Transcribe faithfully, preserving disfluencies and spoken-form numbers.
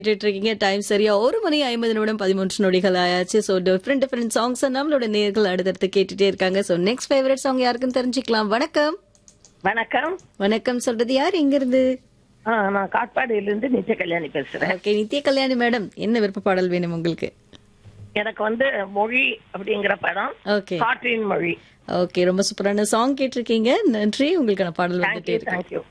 கேட்டுட்டு இருக்கீங்க. டைம் சரியா ஒரு மணி ஐம்பது நிமிடம் பதிமூன்று நொடிகள் ஆயாச்சு. ஸோ டிஃப்ரெண்ட் டிஃப்ரெண்ட் சாங்ஸ் நம்மளோட நேர்கள் அடுத்தடுத்து கேட்டுட்டே இருக்காங்க. ஸோ நெக்ஸ்ட் ஃபேவரட் சாங் யாருக்குன்னு தெரிஞ்சுக்கலாம். வணக்கம். வணக்கம். வணக்கம் சொல்றது யார், எங்க இருந்து? ஆ, நான் காட்பாடியிலிருந்து நித்ய கல்யாணி பேசுறேன். ஓகே, நித்ய கல்யாணி மேடம், என்ன விருப்ப பாடல் வேணும் உங்களுக்கு? எனக்கு வந்து மொழி அப்படிங்கிற படம், ஓகே காற்றின் மொழி. ஓகே, ரொம்ப சூப்பரான சாங் கேட்டிருக்கீங்க. நன்றி. உங்களுக்கான பாடல் வந்துட்டே தேங்க்யூ இருக்கு. தேங்க்யூ.